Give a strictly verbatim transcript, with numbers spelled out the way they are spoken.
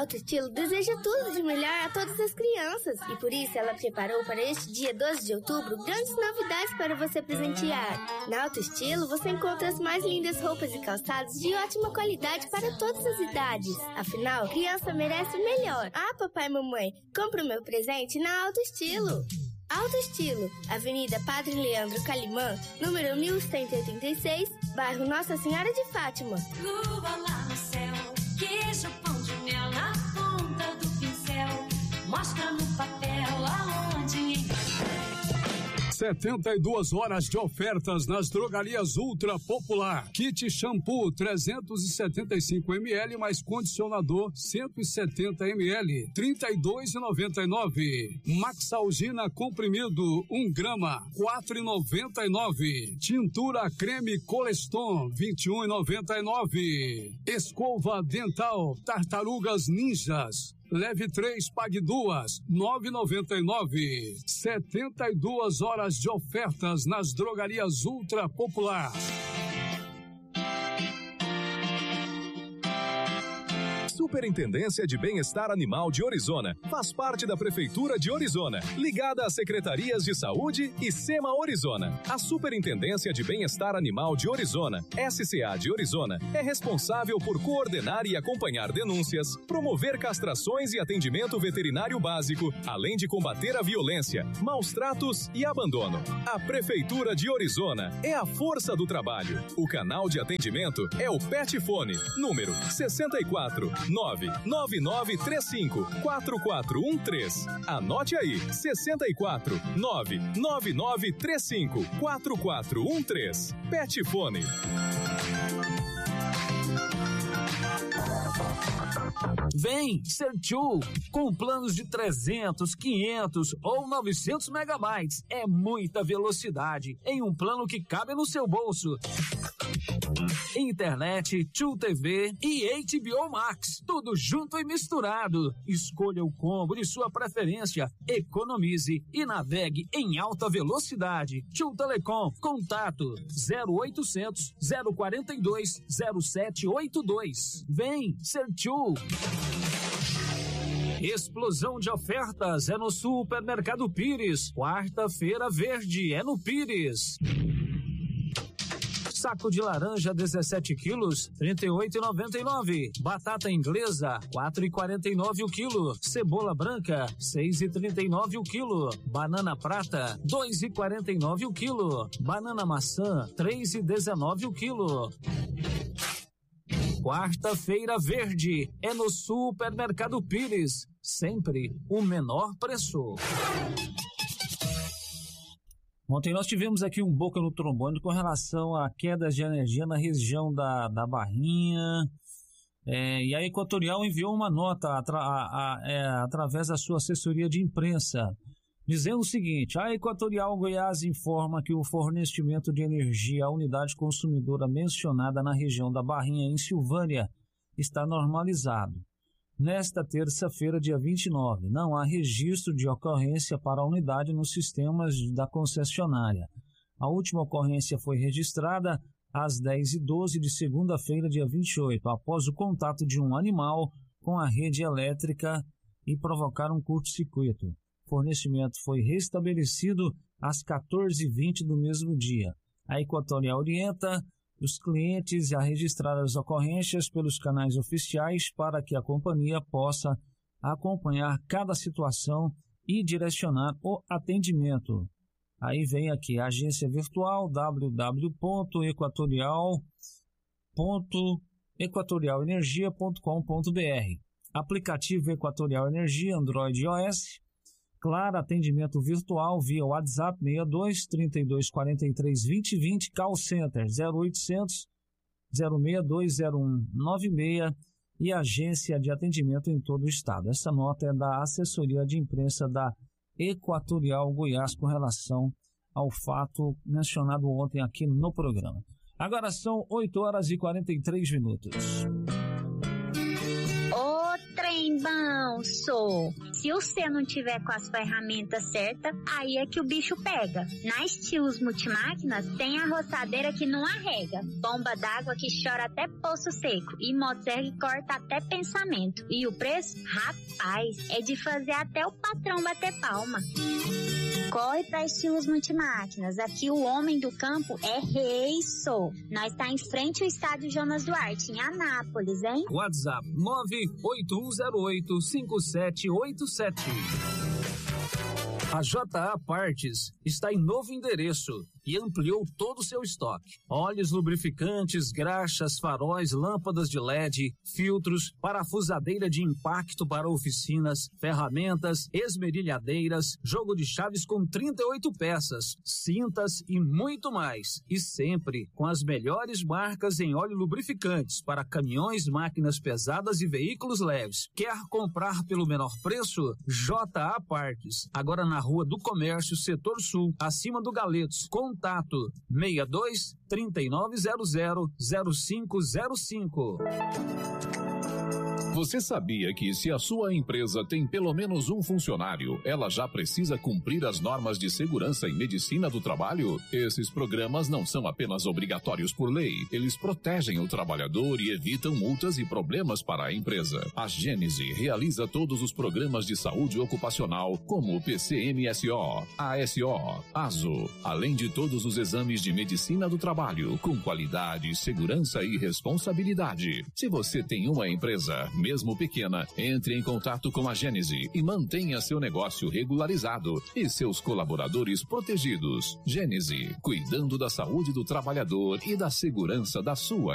Alto Estilo deseja tudo de melhor a todas as crianças e por isso ela preparou para este dia doze de outubro grandes novidades para você presentear. Na Alto Estilo você encontra as mais lindas roupas e calçados de ótima qualidade para todas as idades. Afinal, criança merece o melhor. Ah, papai e mamãe, compre o meu presente na Alto Estilo. Alto Estilo, Avenida Padre Leandro Calimã, número mil cento e oitenta e seis, bairro Nossa Senhora de Fátima. Lua lá no céu, queijo, pão de mel na ponta do pincel, mostra no papel aonde... setenta e duas horas de ofertas nas drogarias Ultra Popular. Kit shampoo trezentos e setenta e cinco mililitros mais condicionador cento e setenta mililitros, trinta e dois reais e noventa e nove centavos. Maxalgina comprimido um grama, quatro reais e noventa e nove centavos. Tintura creme Coleston, vinte e um reais e noventa e nove centavos. Escova dental Tartarugas Ninjas. Leve três, pague duas, nove reais e noventa e nove centavos. setenta e duas horas de ofertas nas drogarias Ultra Popular. Superintendência de Bem-Estar Animal de Orizona faz parte da Prefeitura de Orizona, ligada às Secretarias de Saúde e SEMA Orizona. A Superintendência de Bem-Estar Animal de Orizona, S C A de Orizona, é responsável por coordenar e acompanhar denúncias, promover castrações e atendimento veterinário básico, além de combater a violência, maus tratos e abandono. A Prefeitura de Orizona é a força do trabalho. O canal de atendimento é o Petfone, número sessenta e quatro, nove nove nove três cinco, quatro quatro um três. Anote aí, sessenta e quatro, nove nove nove três cinco, quatro quatro um três. Petfone. Vem Sertio, com planos de trezentos, quinhentos ou novecentos megabytes. É muita velocidade em um plano que cabe no seu bolso. Internet, Tio T V e H B O Max, tudo junto e misturado. Escolha o combo de sua preferência, economize e navegue em alta velocidade. Tio Telecom, contato zero oitocentos, zero quarenta e dois, zero sete oito dois. Vem ser Tio. Explosão de ofertas é no Supermercado Pires. Quarta-feira verde é no Pires. Saco de laranja dezessete quilos, trinta e oito reais e noventa e nove centavos. Batata inglesa, quatro reais e quarenta e nove centavos o quilo. Cebola branca, seis reais e trinta e nove centavos o quilo. Banana prata, dois reais e quarenta e nove centavos o quilo. Banana maçã, três reais e dezenove centavos o quilo. Quarta-feira verde é no Supermercado Pires. Sempre o menor preço. Ontem nós tivemos aqui um boca no trombone com relação a quedas de energia na região da, da Barrinha, é, e a Equatorial enviou uma nota atra, a, a, é, através da sua assessoria de imprensa, dizendo o seguinte: a Equatorial Goiás informa que o fornecimento de energia à unidade consumidora mencionada na região da Barrinha, em Silvânia, está normalizado. Nesta terça-feira, dia vinte e nove, não há registro de ocorrência para a unidade nos sistemas da concessionária. A última ocorrência foi registrada às dez e doze de segunda-feira, dia vinte e oito, após o contato de um animal com a rede elétrica e provocar um curto-circuito. O fornecimento foi restabelecido às quatorze e vinte do mesmo dia. A Equatorial orienta os clientes a registrar as ocorrências pelos canais oficiais para que a companhia possa acompanhar cada situação e direcionar o atendimento. Aí vem aqui a agência virtual w w w ponto equatorial ponto equatorial energia ponto com ponto b r. Aplicativo Equatorial Energia, Android e iOS. Claro, atendimento virtual via WhatsApp seis dois, trinta e dois, quarenta e três, vinte, vinte, Call Center zero oitocentos, zero seis dois zero um nove seis e agência de atendimento em todo o estado. Essa nota é da assessoria de imprensa da Equatorial Goiás com relação ao fato mencionado ontem aqui no programa. Agora são oito horas e quarenta e três minutos. Ô, trem bom, sou. Se você não tiver com as ferramentas certas, aí é que o bicho pega. Na Estilos Multimáquinas tem a roçadeira que não arrega, bomba d'água que chora até poço seco e motosserra que corta até pensamento. E o preço? Rapaz, é de fazer até o patrão bater palma. Corre pra Estilos Multimáquinas. Aqui o homem do campo é rei, sou. Nós tá em frente ao estádio Jonas Duarte, em Anápolis, hein? WhatsApp nove oito um zero oito cinco sete oito sete. A J A Partes está em novo endereço e ampliou todo o seu estoque. Óleos lubrificantes, graxas, faróis, lâmpadas de L E D, filtros, parafusadeira de impacto para oficinas, ferramentas, esmerilhadeiras, jogo de chaves com trinta e oito peças, cintas e muito mais. E sempre com as melhores marcas em óleo lubrificantes para caminhões, máquinas pesadas e veículos leves. Quer comprar pelo menor preço? J A Partes. Agora na Rua do Comércio, Setor Sul, acima do Galetos. Contato seis dois, três nove zero zero, zero cinco zero cinco. Você sabia que se a sua empresa tem pelo menos um funcionário, ela já precisa cumprir as normas de segurança e medicina do trabalho? Esses programas não são apenas obrigatórios por lei, eles protegem o trabalhador e evitam multas e problemas para a empresa. A Gênese realiza todos os programas de saúde ocupacional, como o P C M S O, A S O, ASO, além de todos os exames de medicina do trabalho, com qualidade, segurança e responsabilidade. Se você tem uma empresa, mesmo pequena, entre em contato com a Gênese e mantenha seu negócio regularizado e seus colaboradores protegidos. Gênese, cuidando da saúde do trabalhador e da segurança da sua